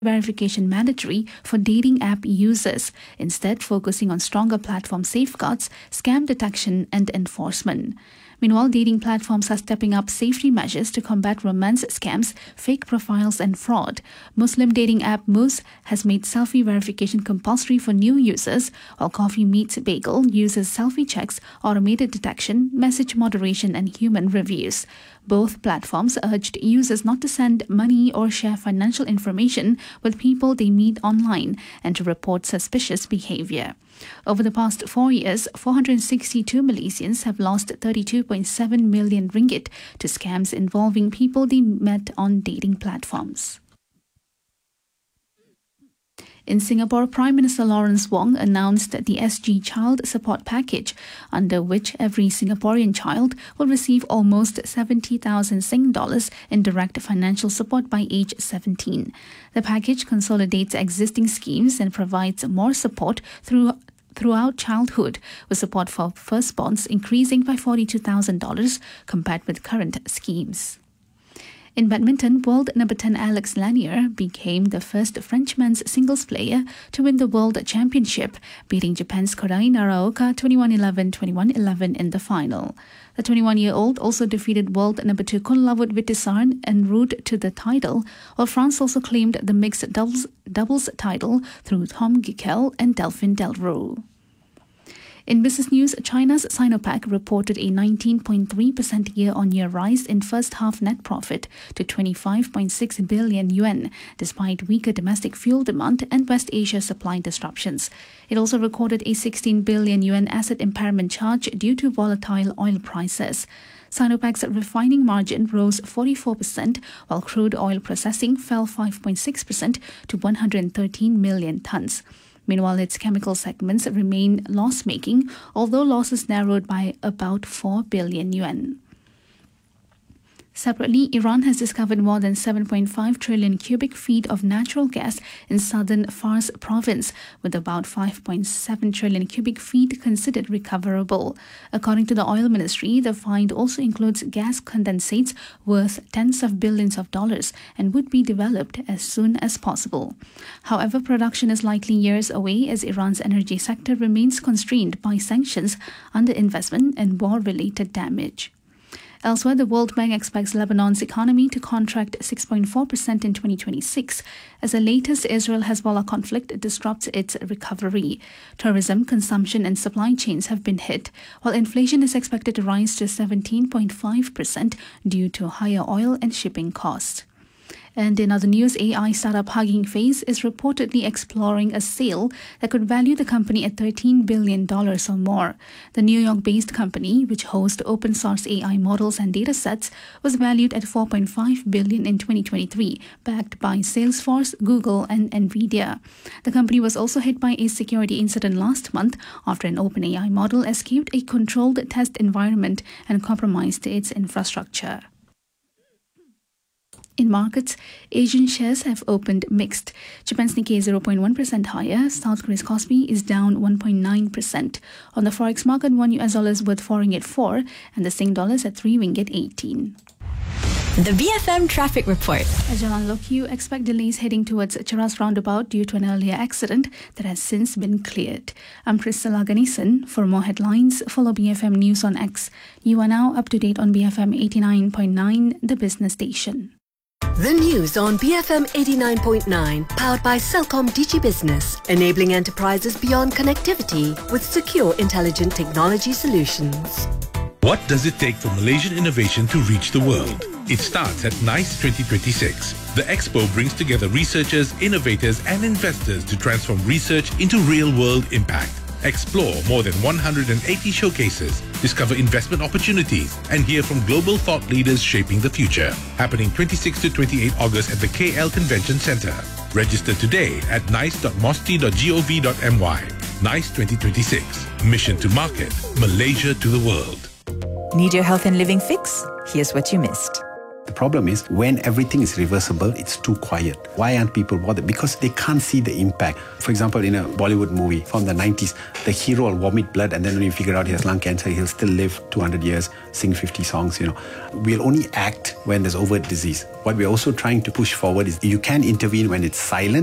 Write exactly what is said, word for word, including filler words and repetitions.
verification mandatory for dating app users, instead focusing on stronger platform safeguards, scam detection and enforcement. Meanwhile, dating platforms are stepping up safety measures to combat romance scams, fake profiles and fraud. Muslim dating app Muz has made selfie verification compulsory for new users, while Coffee Meets Bagel uses selfie checks, automated detection, message moderation and human reviews. Both platforms urged users not to send money or share financial information with people they meet online and to report suspicious behavior. Over the past four years, four hundred sixty-two Malaysians have lost thirty-two point seven million ringgit to scams involving people they met on dating platforms. In Singapore, Prime Minister Lawrence Wong announced the S G Child Support Package, under which every Singaporean child will receive almost seventy thousand Sing dollars in direct financial support by age seventeen. The package consolidates existing schemes and provides more support through throughout childhood, with support for firstborns increasing by forty-two thousand dollars compared with current schemes. In badminton, world number ten Alex Lanier became the first French men's singles player to win the World Championship, beating Japan's Kodai Naraoka twenty-one eleven, twenty-one eleven in the final. The twenty-one-year-old also defeated world number two Kunlavut Wittisarn en route to the title, while France also claimed the mixed doubles, doubles title through Tom Gickel and Delphine Delvaux. In business news, China's Sinopec reported a nineteen point three percent year-on-year rise in first-half net profit to twenty-five point six billion yuan, despite weaker domestic fuel demand and West Asia supply disruptions. It also recorded a sixteen billion yuan asset impairment charge due to volatile oil prices. Sinopec's refining margin rose forty-four percent, while crude oil processing fell five point six percent to one hundred thirteen million tonnes. Meanwhile, its chemical segments remain loss-making, although losses narrowed by about four billion yuan. Separately, Iran has discovered more than seven point five trillion cubic feet of natural gas in southern Fars province, with about five point seven trillion cubic feet considered recoverable. According to the oil ministry, the find also includes gas condensates worth tens of billions of dollars and would be developed as soon as possible. However, production is likely years away as Iran's energy sector remains constrained by sanctions, underinvestment and war-related damage. Elsewhere, the World Bank expects Lebanon's economy to contract six point four percent in twenty twenty-six as the latest Israel-Hezbollah conflict disrupts its recovery. Tourism, consumption and supply chains have been hit, while inflation is expected to rise to seventeen point five percent due to higher oil and shipping costs. And in other news, A I startup Hugging Face is reportedly exploring a sale that could value the company at thirteen billion dollars or more. The New York-based company, which hosts open-source A I models and datasets, was valued at four point five billion dollars in twenty twenty-three, backed by Salesforce, Google and Nvidia. The company was also hit by a security incident last month after an OpenAI model escaped a controlled test environment and compromised its infrastructure. In markets, Asian shares have opened mixed. Japan's Nikkei is zero point one percent higher. South Korea's Kospi is down one point nine percent. On the forex market, one U S dollar is worth four ringgit four and the Sing dollar is at three ringgit eighteen. The B F M Traffic Report. At Jalan Lokiu, expect delays heading towards Cheras roundabout due to an earlier accident that has since been cleared. I'm Priscilla Ganesan. For more headlines, follow B F M News on X. You are now up to date on B F M eighty-nine point nine, the business station. The news on B F M eighty-nine point nine, powered by Celcom Digi Business, enabling enterprises beyond connectivity with secure, intelligent technology solutions. What does it take for Malaysian innovation to reach the world? It starts at NICE twenty twenty-six. The expo brings together researchers, innovators and investors to transform research into real-world impact. Explore more than one hundred eighty showcases, discover investment opportunities, and hear from global thought leaders shaping the future. Happening twenty-sixth to twenty-eighth August at the K L Convention Centre. Register today at nice dot mosti dot gov dot my. NICE twenty twenty-six. Mission to market Malaysia to the world. Need your health and living fix? Here's what you missed. The problem is when everything is reversible, it's too quiet. Why aren't people bothered? Because they can't see the impact. For example, in a Bollywood movie from the nineties, the hero will vomit blood and then when you figure out he has lung cancer, he'll still live two hundred years, sing fifty songs, you know. We'll only act when there's overt disease. What we're also trying to push forward is you can intervene when it's silent.